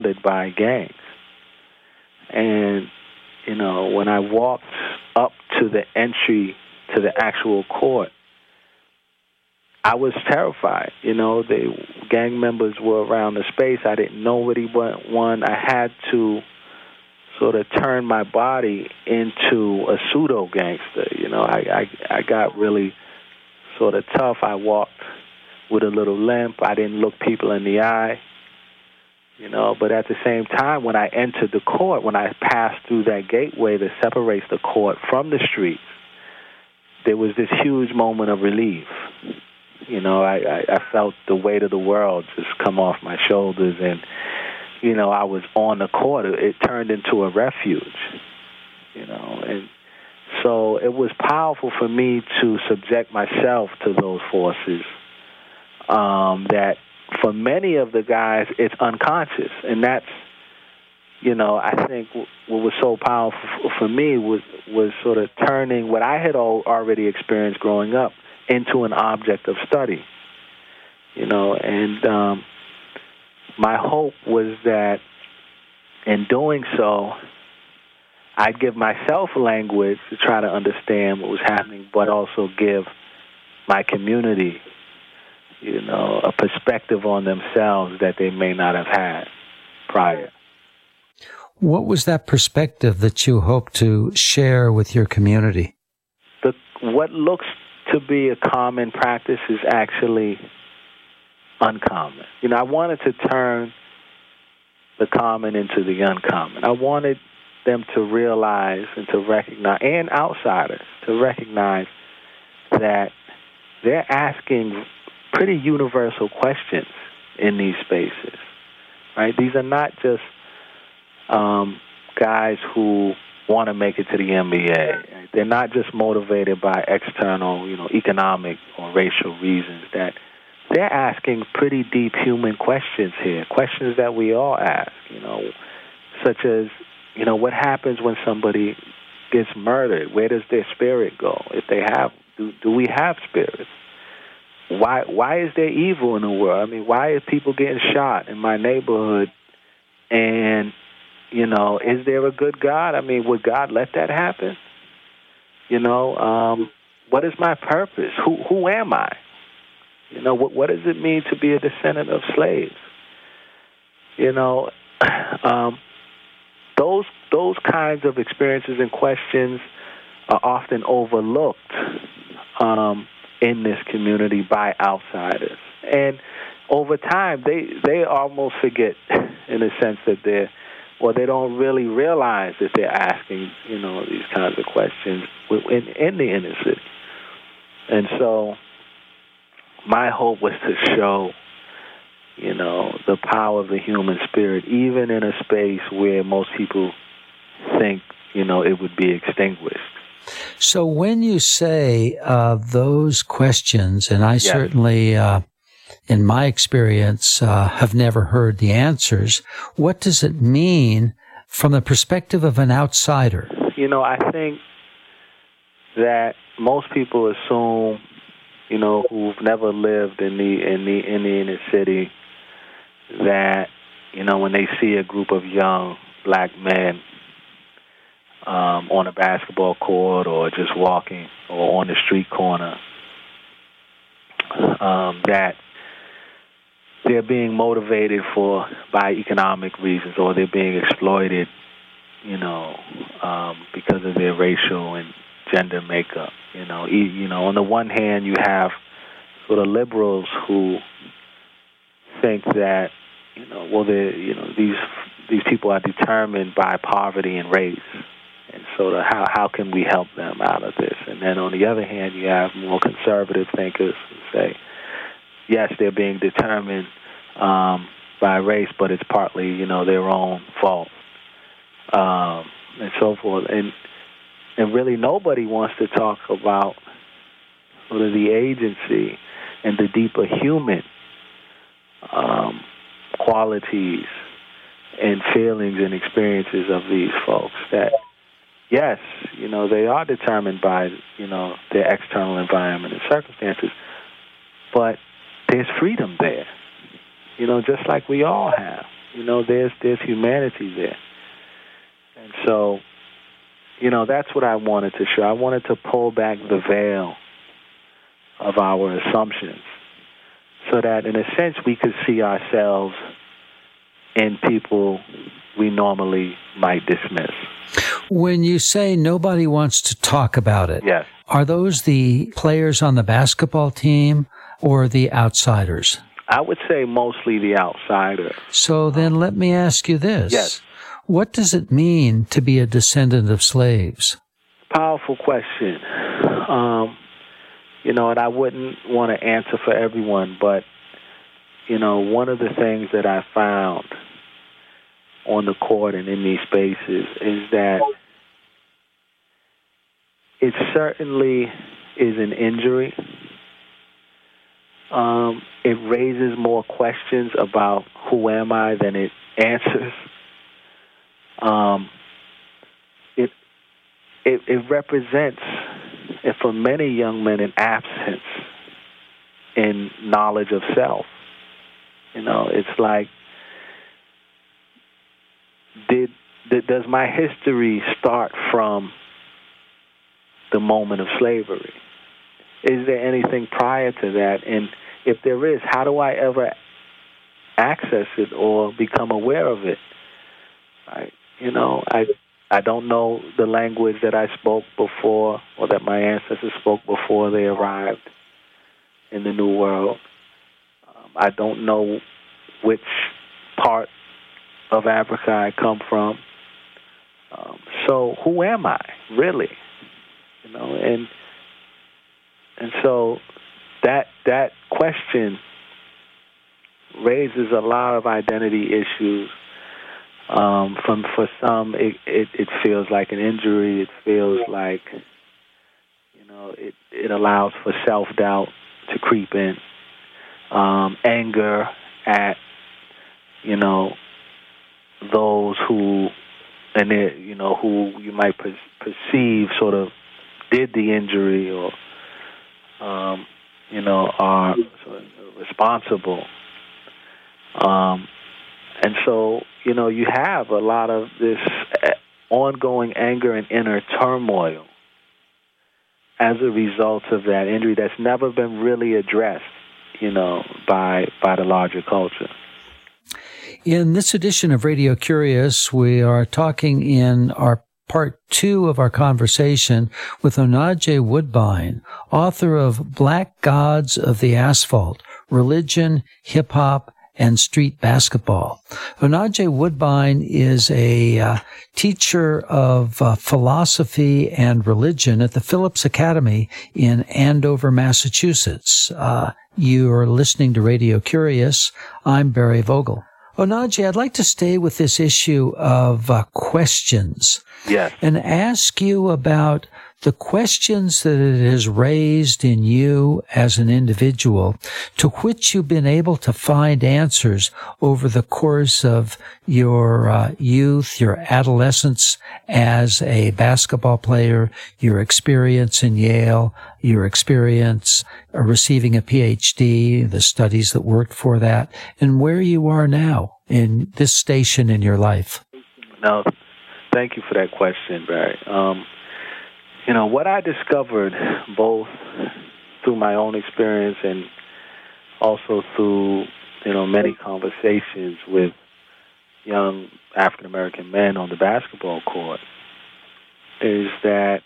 by gangs. And, when I walked up to the entry to the actual court, I was terrified. The gang members were around the space. I didn't know what he won. I had to sort of turn my body into a pseudo gangster. I got really sort of tough. I walked with a little limp. I didn't look people in the eye. But at the same time, when I entered the court, when I passed through that gateway that separates the court from the streets, there was this huge moment of relief. I felt the weight of the world just come off my shoulders, and, I was on the court. It turned into a refuge, and so it was powerful for me to subject myself to those forces that for many of the guys, it's unconscious. And that's, I think what was so powerful for me was sort of turning what I had already experienced growing up into an object of study. And my hope was that in doing so, I'd give myself language to try to understand what was happening, but also give my community a perspective on themselves that they may not have had prior. What was that perspective that you hope to share with your community? What looks to be a common practice is actually uncommon. I wanted to turn the common into the uncommon. I wanted them to realize and to recognize, and outsiders to recognize, that they're asking pretty universal questions in these spaces, right? These are not just guys who want to make it to the NBA. Right? They're not just motivated by external, economic or racial reasons. That they're asking pretty deep human questions here, questions that we all ask, such as, what happens when somebody gets murdered? Where does their spirit go? If they have, do we have spirits? Why is there evil in the world? I mean, why are people getting shot in my neighborhood? And, is there a good God? I mean, would God let that happen? What is my purpose? Who am I? What does it mean to be a descendant of slaves? Those kinds of experiences and questions are often overlooked in this community by outsiders. And over time, they almost forget, in a sense, that they don't really realize that they're asking, these kinds of questions in the inner city. And so my hope was to show, the power of the human spirit, even in a space where most people think, it would be extinguished. So when you say those questions, and I Yes. certainly, in my experience, have never heard the answers, what does it mean from the perspective of an outsider? I think that most people assume, who've never lived in the inner city, that, when they see a group of young black men on a basketball court or just walking or on the street corner, that they're being motivated by economic reasons, or they're being exploited, because of their racial and gender makeup. On the one hand, you have sort of liberals who think that, these people are determined by poverty and race, and so how can we help them out of this? And then on the other hand, you have more conservative thinkers who say, yes, they're being determined by race, but it's partly, their own fault, and so forth. And really nobody wants to talk about sort of the agency and the deeper human qualities and feelings and experiences of these folks that, yes, they are determined by, their external environment and circumstances, but there's freedom there, just like we all have. there's humanity there. And so, that's what I wanted to show. I wanted to pull back the veil of our assumptions so that, in a sense, we could see ourselves in people we normally might dismiss. When you say nobody wants to talk about it, yes, are those the players on the basketball team or the outsiders? I would say mostly the outsider. So then let me ask you this. Yes. What does it mean to be a descendant of slaves? Powerful question. And I wouldn't want to answer for everyone, but, one of the things that I found on the court and in these spaces is that it certainly is an injury. It raises more questions about who am I than it answers. It represents, for many young men, an absence in knowledge of self. It's like, does my history start from the moment of slavery? Is there anything prior to that? And if there is, how do I ever access it or become aware of it? I don't know the language that I spoke before or that my ancestors spoke before they arrived in the New World. I don't know which part of Africa I come from. So who am I, really? And so that question raises a lot of identity issues. For some, it feels like an injury. It feels like, it allows for self-doubt to creep in. Anger at, those who, who you might perceive sort of did the injury or, are sort of responsible. And so, you have a lot of this ongoing anger and inner turmoil as a result of that injury that's never been really addressed, by the larger culture. In this edition of Radio Curious, we are talking in our part 2 of our conversation with Onaje Woodbine, author of Black Gods of the Asphalt, Religion, Hip Hop, and Street Basketball. Onaje Woodbine is a teacher of philosophy and religion at the Phillips Academy in Andover, Massachusetts. You are listening to Radio Curious. I'm Barry Vogel. Onaje, I'd like to stay with this issue of questions. Yes. And ask you about the questions that it has raised in you as an individual, to which you've been able to find answers over the course of your youth, your adolescence as a basketball player, your experience in Yale, your experience receiving a PhD, the studies that worked for that, and where you are now in this station in your life. No, thank you for that question, Barry. What I discovered, both through my own experience and also through, many conversations with young African-American men on the basketball court, is that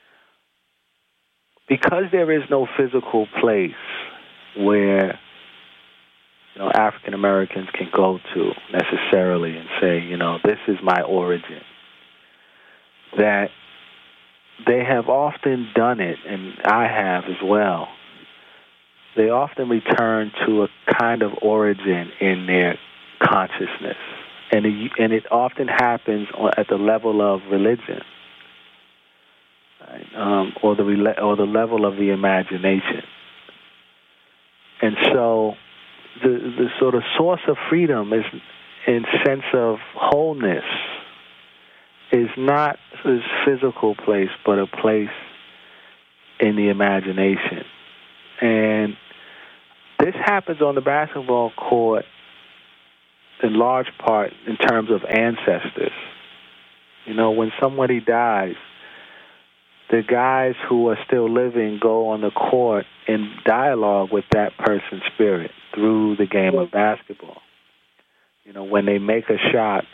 because there is no physical place where, African-Americans can go to necessarily and say, this is my origin, that they have often done it, and I have as well. They often return to a kind of origin in their consciousness, and it often happens at the level of religion, right? or the level of the imagination. And so, the sort of source of freedom is, in sense of wholeness, is not this physical place, but a place in the imagination. And this happens on the basketball court in large part in terms of ancestors. You know, when somebody dies, the guys who are still living go on the court in dialogue with that person's spirit through the game of basketball. You know, when they make a shot,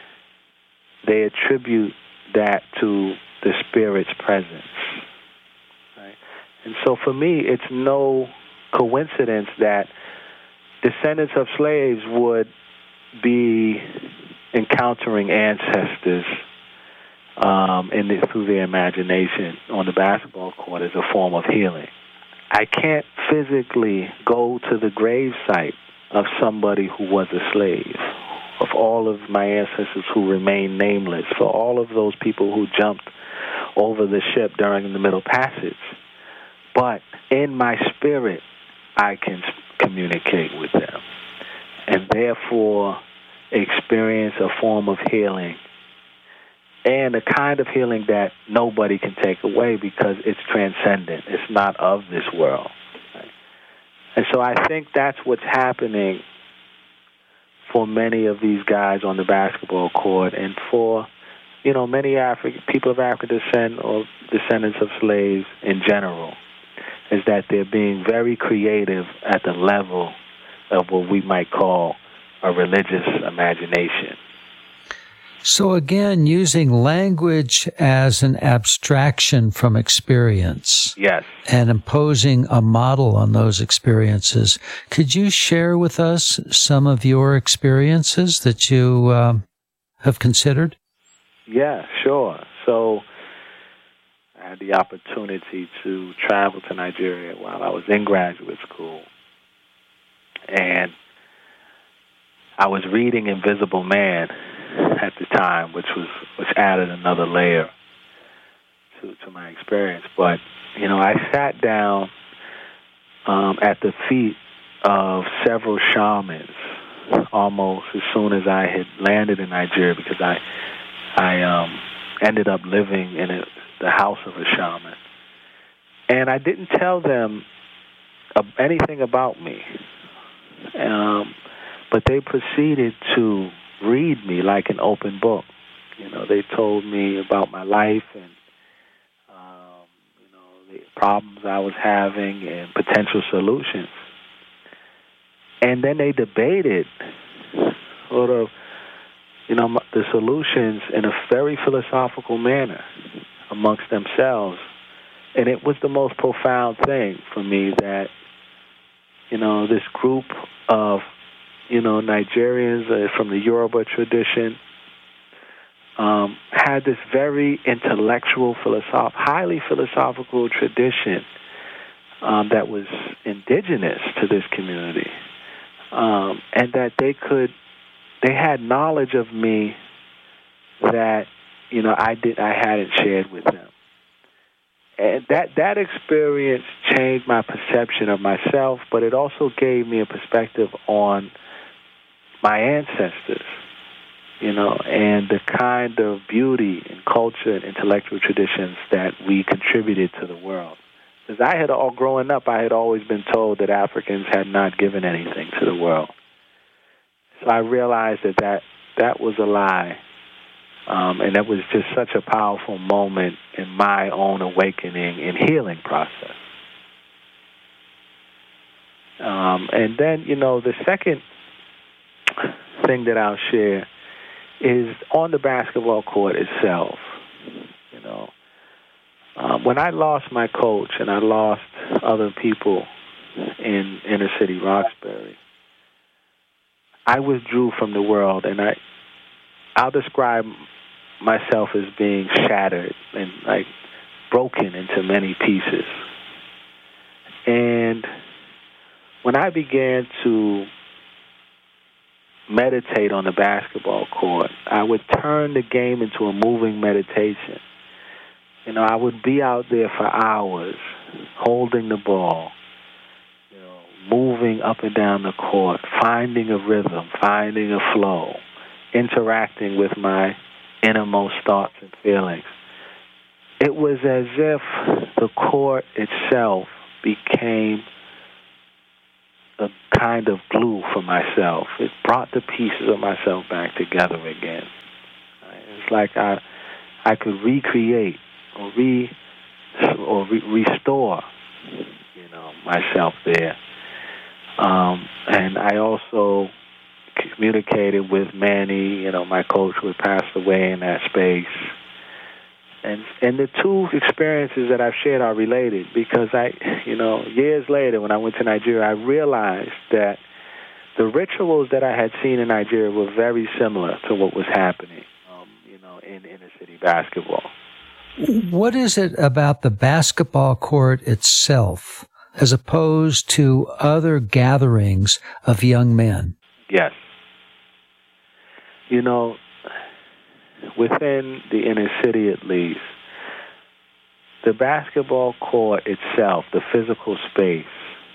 they attribute that to the spirit's presence. Right? And so for me, it's no coincidence that descendants of slaves would be encountering ancestors through their imagination on the basketball court as a form of healing. I can't physically go to the grave site of somebody who was a slave, of all of my ancestors who remain nameless, for all of those people who jumped over the ship during the Middle Passage. But in my spirit, I can communicate with them and therefore experience a form of healing, and a kind of healing that nobody can take away because it's transcendent. It's not of this world. Right? And so I think that's what's happening for many of these guys on the basketball court, and for, you know, many people of African descent or descendants of slaves in general, is that they're being very creative at the level of what we might call a religious imagination. So again, using language as an abstraction from experience. Yes. And imposing a model on those experiences. Could you share with us some of your experiences that you have considered? Yeah, sure. So I had the opportunity to travel to Nigeria while I was in graduate school. And I was reading Invisible Man at the time, which added another layer to my experience. But, you know, I sat down at the feet of several shamans almost as soon as I had landed in Nigeria, because I ended up living in the house of a shaman. And I didn't tell them anything about me. But they proceeded to read me like an open book. You know, they told me about my life and, you know, the problems I was having and potential solutions. And then they debated sort of, you know, the solutions in a very philosophical manner amongst themselves. And it was the most profound thing for me that, you know, this group of, you know, Nigerians from the Yoruba tradition had this very intellectual, highly philosophical tradition that was indigenous to this community, and that they had knowledge of me that, you know, I hadn't shared with them. And that experience changed my perception of myself, but it also gave me a perspective on my ancestors, you know, and the kind of beauty and culture and intellectual traditions that we contributed to the world. Because growing up, I had always been told that Africans had not given anything to the world. So I realized that was a lie. And that was just such a powerful moment in my own awakening and healing process. And then, you know, the second thing that I'll share is on the basketball court itself. You know, when I lost my coach and I lost other people in inner city Roxbury, I withdrew from the world, and I'll describe myself as being shattered and like broken into many pieces. And when I began to meditate on the basketball court, I would turn the game into a moving meditation. You know, I would be out there for hours holding the ball, you know, moving up and down the court, finding a rhythm, finding a flow, interacting with my innermost thoughts and feelings. It was as if the court itself became a kind of glue for myself. It brought the pieces of myself back together again. It's like I could recreate or restore, myself there. And I also communicated with Manny, my coach who had passed away in that space. And the two experiences that I've shared are related because years later when I went to Nigeria, I realized that the rituals that I had seen in Nigeria were very similar to what was happening, in inner city basketball. What is it about the basketball court itself as opposed to other gatherings of young men? Yes. Within the inner city at least, the basketball court itself, the physical space,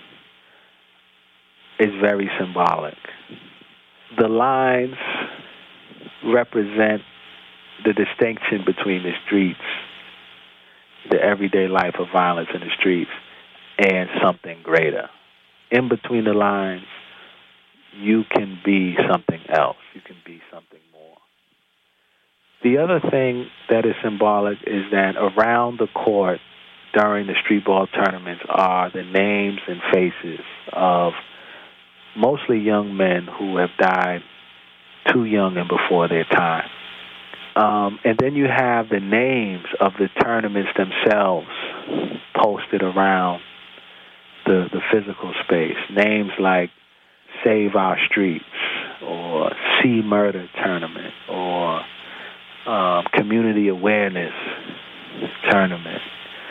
is very symbolic. The lines represent the distinction between the streets, the everyday life of violence in the streets, and something greater. In between the lines, you can be something else. You can be something more. The other thing that is symbolic is that around the court during the street ball tournaments are the names and faces of mostly young men who have died too young and before their time. And then you have the names of the tournaments themselves posted around the physical space. Names like Save Our Streets or See Murder Tournament or Community Awareness Tournament,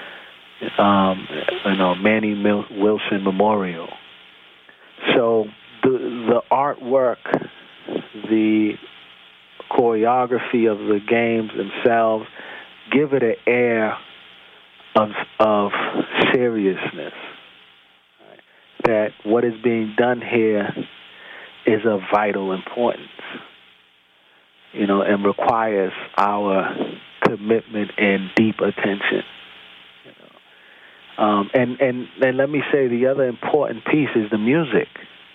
Manny Wilson Memorial. So the artwork, the choreography of the games themselves give it an air of seriousness. Right? That what is being done here is of vital importance, and requires our commitment and deep attention. And let me say the other important piece is the music.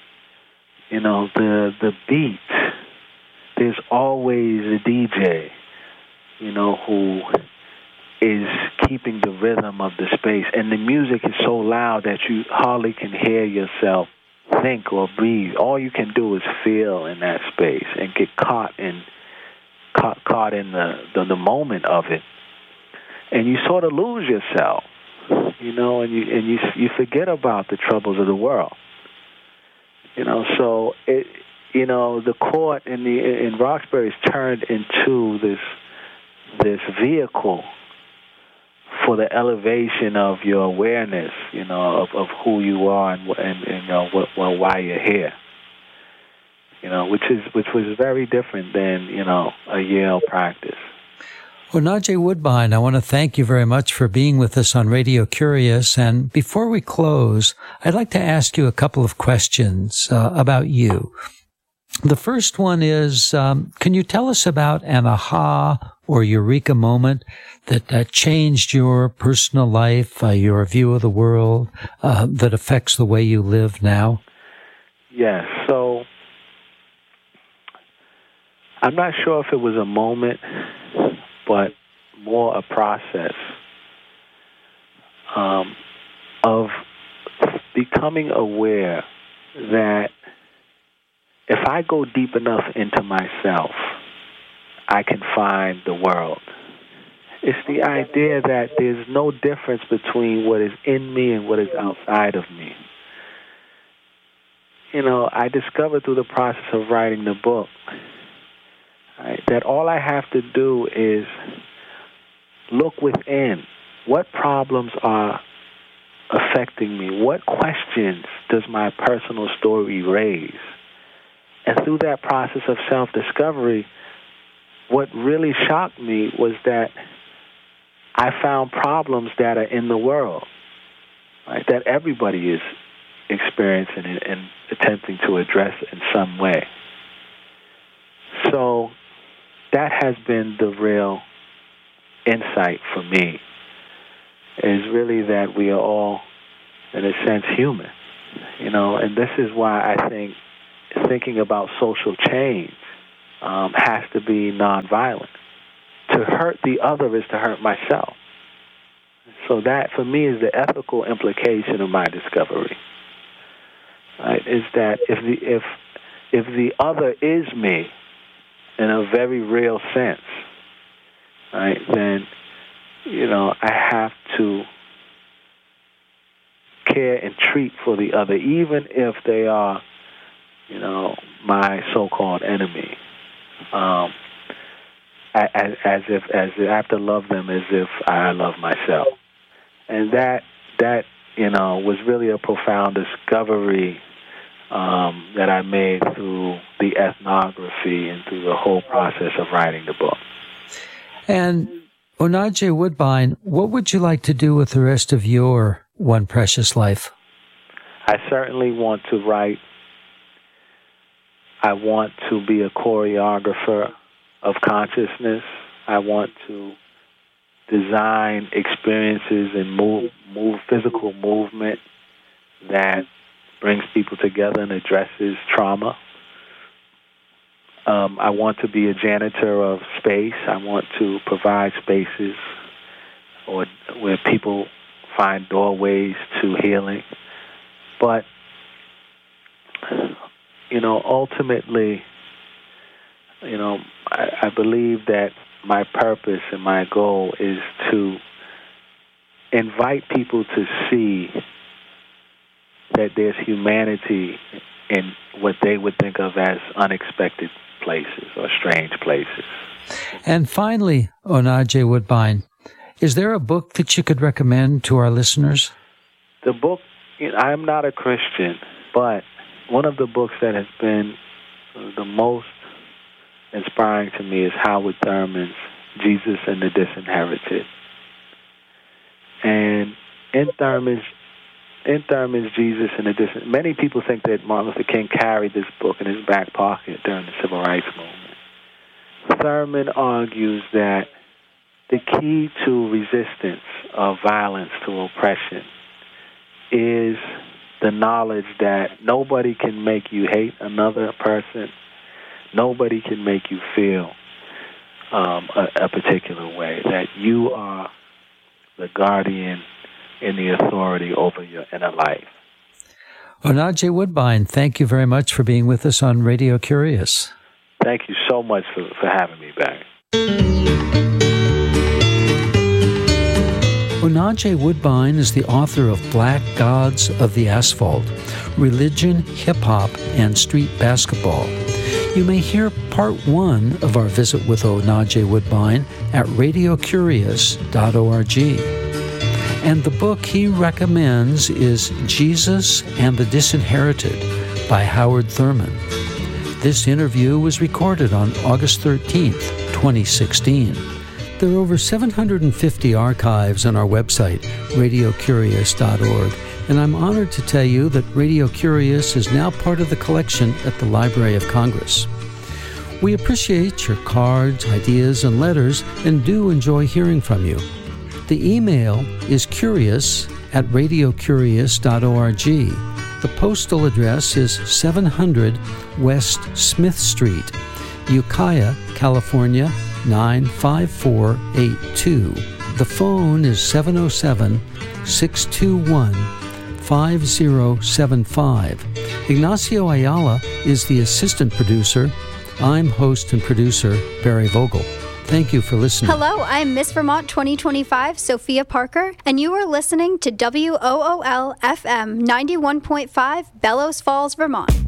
The beat. There's always a DJ, who is keeping the rhythm of the space. And the music is so loud that you hardly can hear yourself think or breathe. All you can do is feel in that space and get caught in the moment of it. And you sort of lose yourself, and you forget about the troubles of the world. So it, the court in Roxbury is turned into this vehicle for the elevation of your awareness, of who you are and why you're here. Which was very different than a Yale practice. Onaje Woodbine, I want to thank you very much for being with us on Radio Curious. And before we close, I'd like to ask you a couple of questions about you. The first one is, can you tell us about an aha or eureka moment that changed your personal life, your view of the world, that affects the way you live now? Yes. So I'm not sure if it was a moment, but more a process of becoming aware that if I go deep enough into myself, I can find the world. It's the idea that there's no difference between what is in me and what is outside of me. I discovered through the process of writing the book, right, that all I have to do is look within. What problems are affecting me? What questions does my personal story raise? And through that process of self-discovery, what really shocked me was that I found problems that are in the world, right, that everybody is experiencing and attempting to address in some way. So that has been the real insight for me, is really that we are all, in a sense, human. And this is why I think thinking about social change has to be nonviolent. To hurt the other is to hurt myself. So that, for me, is the ethical implication of my discovery. Right? Is that if the other is me in a very real sense, right, then I have to care and treat for the other, even if they are, my so-called enemy. As if I have to love them as if I love myself, and that was really a profound discovery that I made through the ethnography and through the whole process of writing the book. And Onaje Woodbine, what would you like to do with the rest of your One Precious Life? I certainly want to write. I want to be a choreographer of consciousness. I want to design experiences and move physical movement that brings people together and addresses trauma. I want to be a janitor of space. I want to provide spaces where people find doorways to healing. But, ultimately, I believe that my purpose and my goal is to invite people to see that there's humanity in what they would think of as unexpected places or strange places. And finally, Onaje Woodbine, is there a book that you could recommend to our listeners? The book, I'm not a Christian, but one of the books that has been the most inspiring to me is Howard Thurman's Jesus and the Disinherited. And in Thurman's Jesus and the Disinherited, many people think that Martin Luther King carried this book in his back pocket during the Civil Rights Movement. Thurman argues that the key to resistance of violence to oppression is the knowledge that nobody can make you hate another person. Nobody can make you feel a particular way, that you are the guardian and the authority over your inner life. Onaje Woodbine, thank you very much for being with us on Radio Curious. Thank you so much for having me back. Onaje Woodbine is the author of Black Gods of the Asphalt, Religion, Hip-Hop, and Street Basketball. You may hear part 1 of our visit with Onaje Woodbine at radiocurious.org. And the book he recommends is Jesus and the Disinherited by Howard Thurman. This interview was recorded on August 13th, 2016. There are over 750 archives on our website, radiocurious.org, and I'm honored to tell you that Radio Curious is now part of the collection at the Library of Congress. We appreciate your cards, ideas, and letters, and do enjoy hearing from you. The email is curious@radiocurious.org. The postal address is 700 West Smith Street, Ukiah, California, 95482. The phone is 707-621-5075. Ignacio Ayala is the assistant producer. I'm host and producer Barry Vogel. Thank you for listening. Hello, I'm Miss Vermont 2025, Sophia Parker, and you are listening to WOOL FM 91.5, Bellows Falls, Vermont.